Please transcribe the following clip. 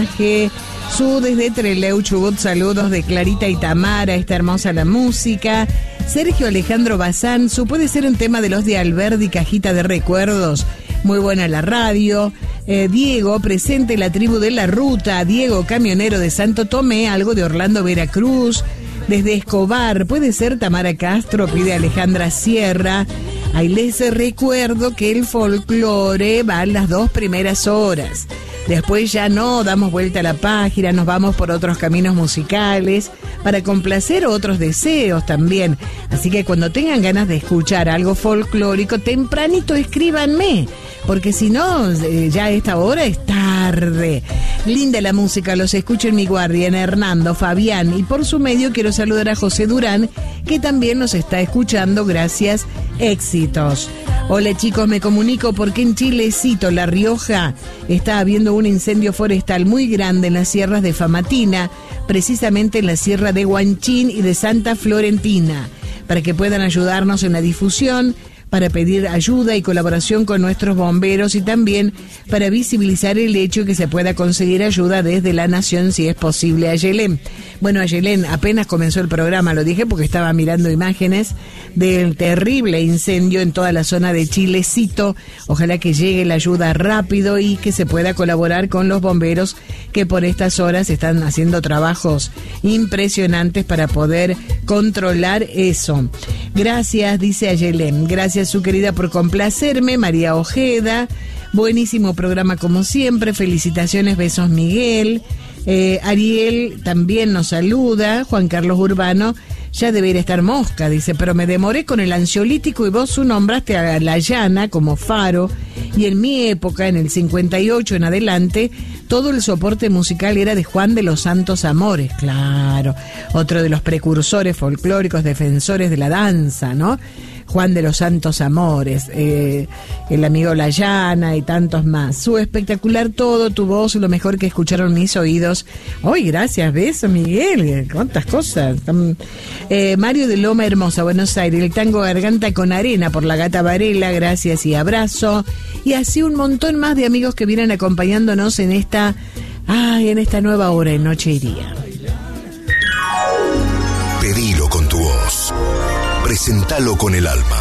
Su desde Trelew, Chubut, saludos de Clarita y Tamara, está hermosa la música. Sergio Alejandro Bazán, su puede ser un tema de los de Alberdi, Cajita de Recuerdos, muy buena la radio. Diego, presente la tribu de la ruta. Diego, camionero de Santo Tomé, algo de Orlando, Veracruz. Desde Escobar, puede ser Tamara Castro, pide Alejandra Sierra. Ahí les recuerdo que el folclore va en las 2 primeras horas. Después ya no, damos vuelta a la página, nos vamos por otros caminos musicales para complacer otros deseos también. Así que cuando tengan ganas de escuchar algo folclórico, tempranito escríbanme, porque si no, ya a esta hora es tarde. Linda la música, los escucho en mi guardia, en Hernando, Fabián, y por su medio quiero saludar a José Durán, que también nos está escuchando, gracias, éxitos. Hola chicos, me comunico porque en Chilecito, La Rioja, está habiendo un incendio forestal muy grande en las sierras de Famatina, precisamente en la sierra de Huanchín y de Santa Florentina, para que puedan ayudarnos en la difusión, para pedir ayuda y colaboración con nuestros bomberos y también para visibilizar el hecho que se pueda conseguir ayuda desde la nación si es posible. Ayelén. Bueno, Ayelén, apenas comenzó el programa, lo dije porque estaba mirando imágenes del terrible incendio en toda la zona de Chilecito. Ojalá que llegue la ayuda rápido y que se pueda colaborar con los bomberos que por estas horas están haciendo trabajos impresionantes para poder controlar eso. Gracias, dice Ayelén. Gracias, su querida, por complacerme. María Ojeda, buenísimo programa como siempre. Felicitaciones, besos, Miguel. Ariel también nos saluda. Juan Carlos Urbano, ya debería estar mosca, dice, pero me demoré con el ansiolítico y vos nombraste a La Llana como faro, y en mi época, en el 58 en adelante, todo el soporte musical era de Juan de los Santos Amores, claro, otro de los precursores folclóricos, defensores de la danza, ¿no? Juan de los Santos Amores, el amigo La Llana y tantos más. Su espectacular todo, tu voz, lo mejor que escucharon mis oídos. ¡Ay, gracias! Beso, Miguel. ¿Cuántas cosas? Mario de Loma Hermosa, Buenos Aires. El tango Garganta con Arena por la Gata Varela. Gracias y abrazo. Y así un montón más de amigos que vienen acompañándonos en esta nueva hora en Noche y Día. Pedilo con tu voz. Presentalo con el alma.